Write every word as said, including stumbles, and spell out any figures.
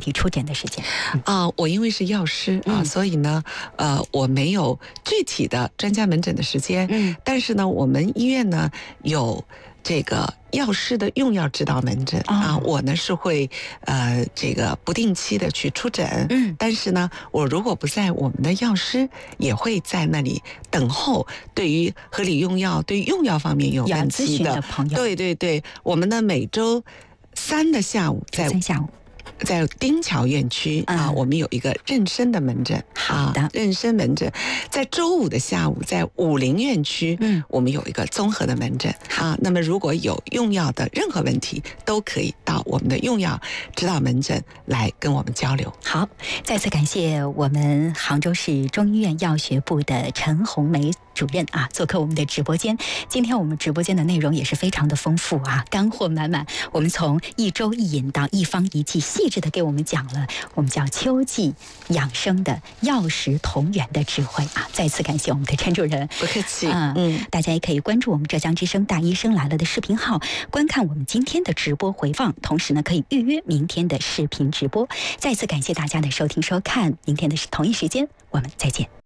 体出诊的时间？ 啊、呃，我因为是药师啊、呃，所以呢，呃，我没有具体的专家门诊的时间。嗯，但是呢，我们医院呢有这个药师的用药指导门诊、哦、啊，我呢是会呃这个不定期的去出诊。嗯，但是呢，我如果不在，我们的药师也会在那里等候。对于合理用药、对于用药方面有问题 的, 的朋友， 对对对，我们呢每周三的下午在三下午。 在丁桥院区、嗯、啊，我们有一个妊娠的门诊。 好的， 啊、妊娠门诊在周五的下午，在武陵院区，嗯，我们有一个综合的门诊啊。那么如果有用药的任何问题，都可以到我们的用药指导门诊来跟我们交流。 好，再次感谢我们杭州市中医院药学部的陈红梅主任啊，做客我们的直播间。今天我们直播间的内容也是非常的丰富啊，干货满满。我们从一粥一饮到一方一剂，细致的给我们讲了我们叫秋季养生的药食同源的智慧啊！再次感谢我们的陈主任， 不客气。 嗯嗯，大家也可以关注我们浙江之声大医生来了的视频号，观看我们今天的直播回放，同时呢可以预约明天的视频直播。再次感谢大家的收听收看，明天的同一时间我们再见。